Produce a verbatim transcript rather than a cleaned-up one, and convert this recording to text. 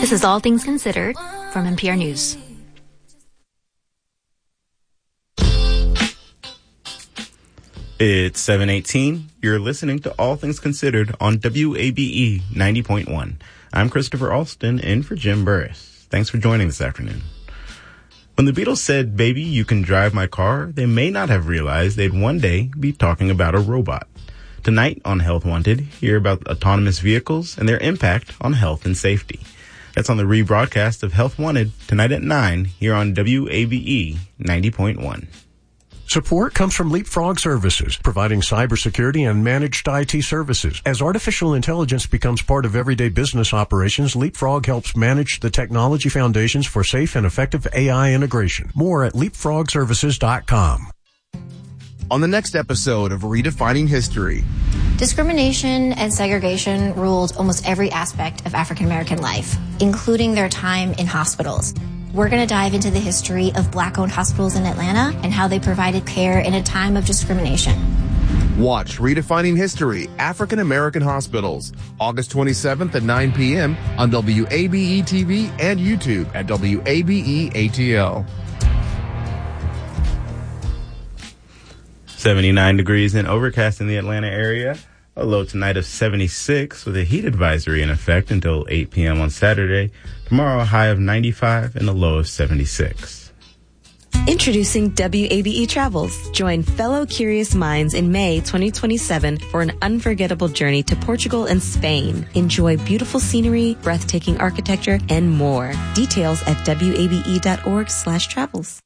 This is All Things Considered from N P R News. It's seven eighteen. You're listening to All Things Considered on W A B E ninety point one. I'm Christopher Alston, in for Jim Burris. Thanks for joining this afternoon. When the Beatles said, "Baby, you can drive my car," they may not have realized they'd one day be talking about a robot. Tonight on Health Wanted, hear about autonomous vehicles and their impact on health and safety. That's on the rebroadcast of Health Wanted tonight at nine here on W A B E ninety point one. Support comes from Leapfrog Services, providing cybersecurity and managed I T services. As artificial intelligence becomes part of everyday business operations, Leapfrog helps manage the technology foundations for safe and effective A I integration. More at leapfrog services dot com. On the next episode of Redefining History. Discrimination and segregation ruled almost every aspect of African American life, including their time in hospitals. We're going to dive into the history of Black-owned hospitals in Atlanta and how they provided care in a time of discrimination. Watch Redefining History, African American Hospitals, August twenty-seventh at nine p.m. on W A B E T V and YouTube at W A B E A T L. seventy-nine degrees and overcast in the Atlanta area. A low tonight of seventy-six with a heat advisory in effect until eight p.m. on Saturday. Tomorrow, a high of ninety-five and a low of seventy-six. Introducing W A B E Travels. Join fellow curious minds in May twenty twenty-seven for an unforgettable journey to Portugal and Spain. Enjoy beautiful scenery, breathtaking architecture, and more. Details at W A B E dot org slash travels.